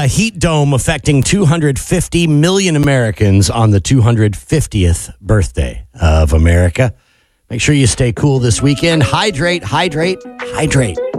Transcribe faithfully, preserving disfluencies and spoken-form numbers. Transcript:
uh, heat dome affecting two hundred fifty million Americans on the two hundred fiftieth birthday of America. Make sure you stay cool this weekend. Hydrate, hydrate, hydrate.